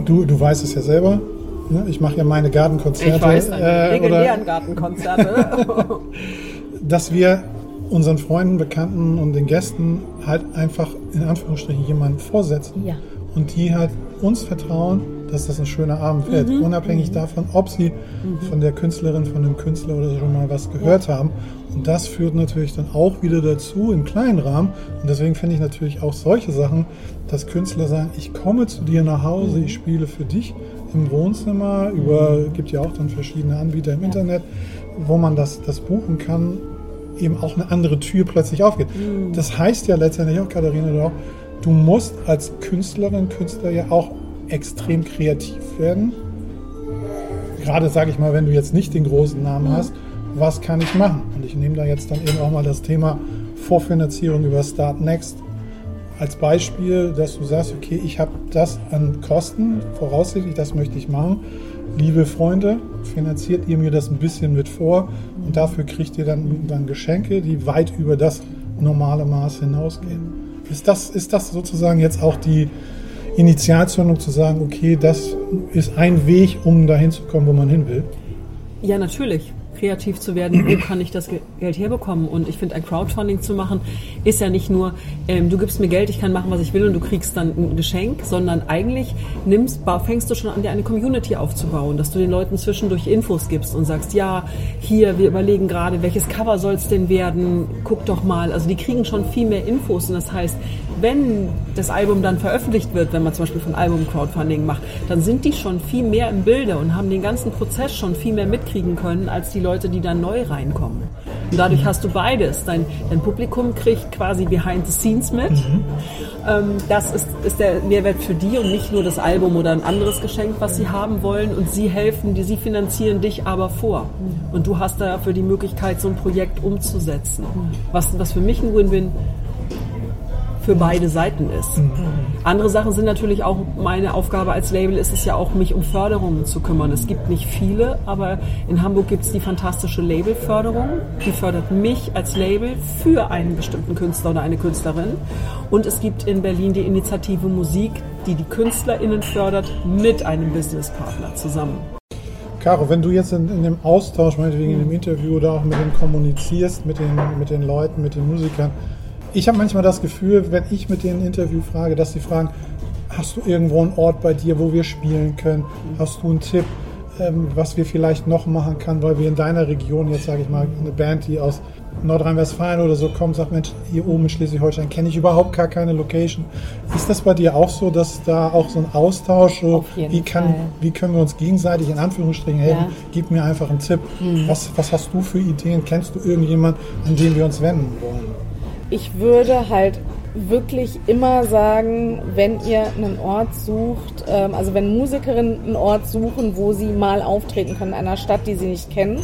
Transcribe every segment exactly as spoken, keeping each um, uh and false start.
du, du weißt es ja selber. Ne? Ich mache ja meine Gartenkonzerte. Ich weiß, deine äh, legendären Gartenkonzerte. Dass wir unseren Freunden, Bekannten und den Gästen halt einfach in Anführungsstrichen jemanden vorsetzen Ja. und die halt uns vertrauen, dass das ein schöner Abend wird, Mhm. unabhängig Mhm. davon, ob sie mhm. von der Künstlerin, von dem Künstler oder so schon mal was gehört ja. haben. Und das führt natürlich dann auch wieder dazu im kleinen Rahmen. Und deswegen finde ich natürlich auch solche Sachen, dass Künstler sagen, ich komme zu dir nach Hause, mhm. ich spiele für dich im Wohnzimmer, über, gibt ja auch dann verschiedene Anbieter im ja. Internet, wo man das, das buchen kann, eben auch eine andere Tür plötzlich aufgeht. Mhm. Das heißt ja letztendlich auch, Katharina, du, auch, du musst als Künstlerin, Künstler ja auch extrem kreativ werden. Gerade, sage ich mal, wenn du jetzt nicht den großen Namen mhm. hast, was kann ich machen? Und ich nehme da jetzt dann eben auch mal das Thema Vorfinanzierung über Start Next als Beispiel, dass du sagst, okay, ich habe das an Kosten, voraussichtlich, das möchte ich machen. Liebe Freunde, finanziert ihr mir das ein bisschen mit vor und dafür kriegt ihr dann, dann Geschenke, die weit über das normale Maß hinausgehen. Ist das, ist das sozusagen jetzt auch die Initialzündung zu sagen, okay, das ist ein Weg, um dahin zu kommen, wo man hin will? Ja, natürlich. Kreativ zu werden, wo kann ich das Geld herbekommen? Und ich finde, ein Crowdfunding zu machen, ist ja nicht nur, ähm, du gibst mir Geld, ich kann machen, was ich will und du kriegst dann ein Geschenk, sondern eigentlich nimmst, fängst du schon an, dir eine Community aufzubauen, dass du den Leuten zwischendurch Infos gibst und sagst, ja, hier, wir überlegen gerade, welches Cover soll es denn werden? Guck doch mal. Also die kriegen schon viel mehr Infos und das heißt, wenn das Album dann veröffentlicht wird, wenn man zum Beispiel von Album-Crowdfunding macht, dann sind die schon viel mehr im Bilde und haben den ganzen Prozess schon viel mehr mitkriegen können, als die Leute, die dann neu reinkommen. Und dadurch hast du beides. Dein, dein Publikum kriegt quasi behind the scenes mit. Mhm. Ähm, das ist, ist der Mehrwert für die und nicht nur das Album oder ein anderes Geschenk, was sie haben wollen. Und sie helfen dir, sie finanzieren dich aber vor. Und du hast dafür die Möglichkeit, so ein Projekt umzusetzen. Was, was für mich ein Win-Win für beide Seiten ist. Mhm. Andere Sachen sind natürlich auch, meine Aufgabe als Label ist es ja auch, mich um Förderungen zu kümmern. Es gibt nicht viele, aber in Hamburg gibt es die fantastische Labelförderung. Die fördert mich als Label für einen bestimmten Künstler oder eine Künstlerin. Und es gibt in Berlin die Initiative Musik, die die KünstlerInnen fördert mit einem Businesspartner zusammen. Caro, wenn du jetzt in, in dem Austausch, meinetwegen in dem Interview oder auch mit denen kommunizierst, mit den, mit den Leuten, mit den Musikern, ich habe manchmal das Gefühl, wenn ich mit denen ein Interview frage, dass sie fragen, hast du irgendwo einen Ort bei dir, wo wir spielen können? Hast du einen Tipp, ähm, was wir vielleicht noch machen können, weil wir in deiner Region, jetzt sage ich mal, eine Band, die aus Nordrhein-Westfalen oder so kommt, sagt, Mensch, hier oben in Schleswig-Holstein kenne ich überhaupt gar keine Location. Ist das bei dir auch so, dass da auch so ein Austausch, so, wie, kann, wie können wir uns gegenseitig in Anführungsstrichen helfen? Ja. Gib mir einfach einen Tipp. Mhm. Was, was hast du für Ideen? Kennst du irgendjemanden, an den wir uns wenden wollen? Ich würde halt wirklich immer sagen, wenn ihr einen Ort sucht, also wenn Musikerinnen einen Ort suchen, wo sie mal auftreten können in einer Stadt, die sie nicht kennen,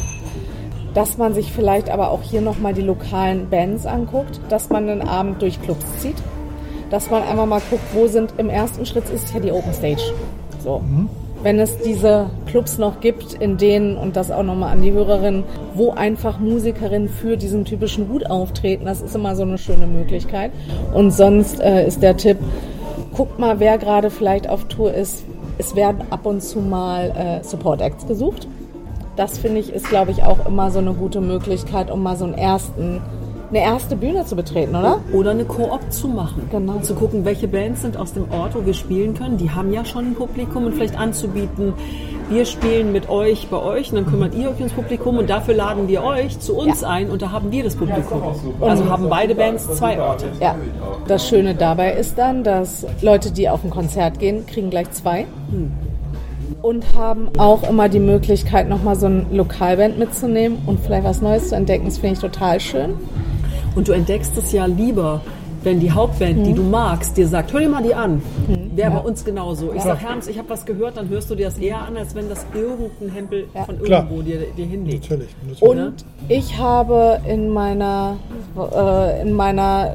dass man sich vielleicht aber auch hier nochmal die lokalen Bands anguckt, dass man einen Abend durch Clubs zieht, dass man einfach mal guckt, wo sind, im ersten Schritt ist es ja die Open Stage. So. Mhm. Wenn es diese Clubs noch gibt, in denen, und das auch nochmal an die Hörerinnen, wo einfach Musikerinnen für diesen typischen Hut auftreten, das ist immer so eine schöne Möglichkeit. Und sonst äh, ist der Tipp, guckt mal, wer gerade vielleicht auf Tour ist. Es werden ab und zu mal äh, Support Acts gesucht. Das finde ich, ist glaube ich auch immer so eine gute Möglichkeit, um mal so einen ersten eine erste Bühne zu betreten, oder? Oder eine Koop zu machen. Genau. Zu gucken, welche Bands sind aus dem Ort, wo wir spielen können. Die haben ja schon ein Publikum und vielleicht anzubieten, wir spielen mit euch bei euch und dann kümmert ihr euch ums Publikum und dafür laden wir euch zu uns ja. ein und da haben wir das Publikum. Also haben beide Bands zwei Orte. Ja. Das Schöne dabei ist dann, dass Leute, die auf ein Konzert gehen, kriegen gleich zwei. Hm. Und haben auch immer die Möglichkeit, nochmal so eine Lokalband mitzunehmen und vielleicht was Neues zu entdecken. Das finde ich total schön. Und du entdeckst es ja lieber, wenn die Hauptband, hm. die du magst, dir sagt, hör dir mal die an. Hm. Wäre ja. bei uns genauso. Ich ja. sag, Herms, ich habe was gehört, dann hörst du dir das eher an, als wenn das irgendein Hempel ja. von irgendwo dir, dir hinlegt. Natürlich, natürlich. Und ich habe in meiner, äh, in meiner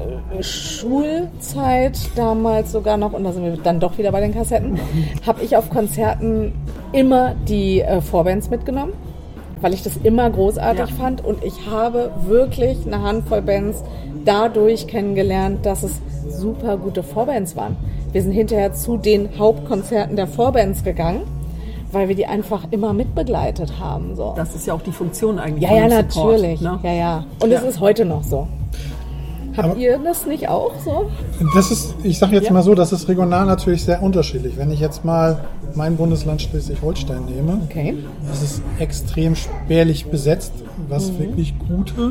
Schulzeit damals sogar noch, und da sind wir dann doch wieder bei den Kassetten, habe ich auf Konzerten immer die äh, Vorbands mitgenommen, weil ich das immer großartig ja. fand. Und ich habe wirklich eine Handvoll Bands dadurch kennengelernt, dass es super gute Vorbands waren. Wir sind hinterher zu den Hauptkonzerten der Vorbands gegangen, weil wir die einfach immer mitbegleitet haben. So. Das ist ja auch die Funktion eigentlich. Ja, von ja, dem Support, natürlich. Ne? Ja, ja. Und es Ja. ist heute noch so. Habt Aber- ihr das nicht auch so? Das ist, ich sage jetzt Ja. mal so, das ist regional natürlich sehr unterschiedlich. Wenn ich jetzt mal mein Bundesland Schleswig-Holstein nehme, Okay. das ist extrem spärlich besetzt, was Mhm. wirklich gute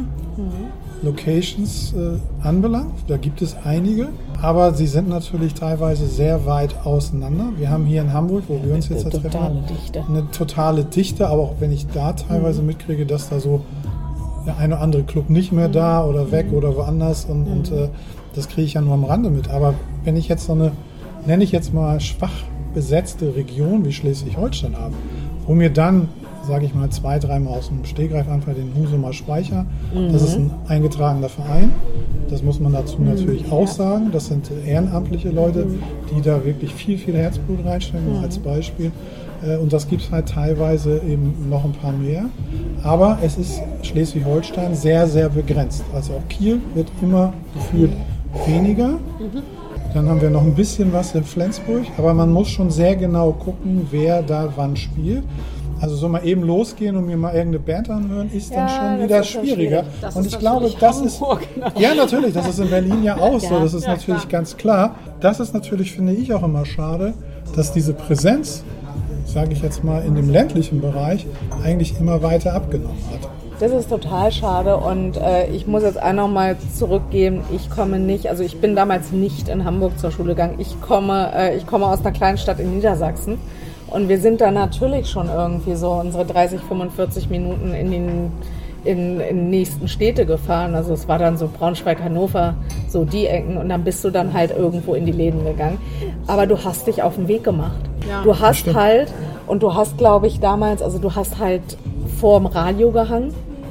Locations äh, anbelangt. Da gibt es einige, aber sie sind natürlich teilweise sehr weit auseinander. Wir haben hier in Hamburg, wo wir uns jetzt Eine treffen, totale Dichte. eine totale Dichte, aber auch wenn ich da teilweise Mhm. mitkriege, dass da so der eine oder andere Club nicht mehr da oder weg Mhm. oder woanders und, und äh, das kriege ich ja nur am Rande mit. Aber wenn ich jetzt so eine, nenne ich jetzt mal schwach besetzte Region wie Schleswig-Holstein habe, wo mir dann, sage ich mal, zwei, dreimal aus dem Stegreif anfallen, den Husumer Speicher, das ist ein eingetragener Verein, das muss man dazu natürlich auch sagen, das sind ehrenamtliche Leute, die da wirklich viel, viel Herzblut reinstecken, nur als Beispiel. Äh, Und das gibt es halt teilweise eben noch ein paar mehr. Aber es ist Schleswig-Holstein sehr, sehr begrenzt. Also auch Kiel wird immer gefühlt weniger. Dann haben wir noch ein bisschen was in Flensburg. Aber man muss schon sehr genau gucken, wer da wann spielt. Also so mal eben losgehen und mir mal irgendeine Band anhören, ist dann Ja, schon das wieder ist schon schwieriger. schwierig. Das Und ist ich glaube, natürlich das ist... Hamburg, ne? Ja, natürlich, das ist in Berlin ja auch so. Ja, Das ist ja, natürlich klar. ganz klar. Das ist natürlich, finde ich, auch immer schade, dass diese Präsenz, sage ich jetzt mal, in dem ländlichen Bereich eigentlich immer weiter abgenommen hat. Das ist total schade und äh, ich muss jetzt auch noch mal zurückgeben, ich komme nicht, also ich bin damals nicht in Hamburg zur Schule gegangen, ich komme, äh, ich komme aus einer kleinen Stadt in Niedersachsen und wir sind da natürlich schon irgendwie so unsere dreißig, fünfundvierzig Minuten in den in, in nächsten Städte gefahren, also es war dann so Braunschweig, Hannover, so die Ecken und dann bist du dann halt irgendwo in die Läden gegangen, aber du hast dich auf den Weg gemacht. Ja, du hast stimmt. halt, und du hast glaube ich damals, also du hast halt vorm Radio gehangen,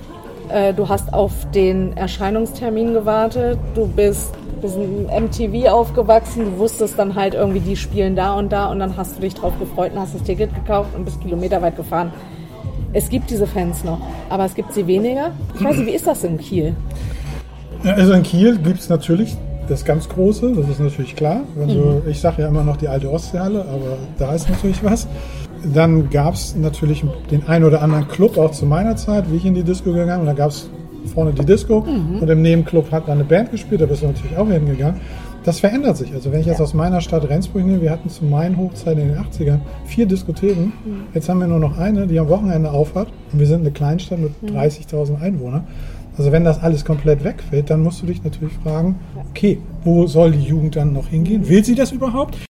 du hast auf den Erscheinungstermin gewartet, du bist, bist in M T V aufgewachsen, du wusstest dann halt irgendwie, die spielen da und da und dann hast du dich drauf gefreut und hast das Ticket gekauft und bist kilometerweit gefahren. Es gibt diese Fans noch, aber es gibt sie weniger. Ich weiß nicht, wie ist das in Kiel? Ja, also in Kiel gibt es natürlich das ganz Große, das ist natürlich klar. Wenn du, ich sage ja immer noch die alte Ostseehalle, aber da ist natürlich was. Dann gab es natürlich den einen oder anderen Club, auch zu meiner Zeit, wie ich in die Disco gegangen bin. Da gab es vorne die Disco und im Nebenclub hat man eine Band gespielt, da bist du natürlich auch hingegangen. Das verändert sich. Also wenn ich jetzt aus meiner Stadt Rendsburg nehme, wir hatten zu meinen Hochzeiten in den achtzigern vier Diskotheken. Jetzt haben wir nur noch eine, die am Wochenende aufhat. Und wir sind eine Kleinstadt mit dreißigtausend Einwohnern. Also wenn das alles komplett wegfällt, dann musst du dich natürlich fragen, okay, wo soll die Jugend dann noch hingehen? Will sie das überhaupt?